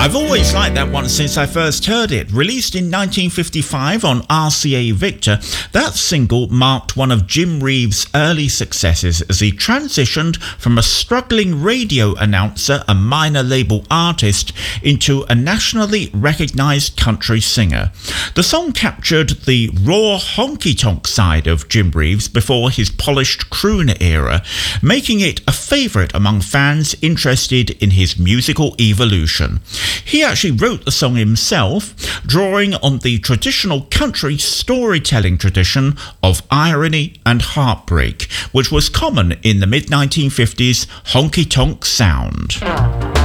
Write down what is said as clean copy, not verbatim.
I've always liked that one since I first heard it. Released in 1955 on RCA Victor, that single marked one of Jim Reeves' early successes as he transitioned from a struggling radio announcer and minor label artist into a nationally recognised country singer. The song captured the raw honky-tonk side of Jim Reeves before his polished crooner era, making it a favourite among fans interested in his musical evolution. He actually wrote the song himself, drawing on the traditional country storytelling tradition of irony and heartbreak, which was common in the mid-1950s honky-tonk sound.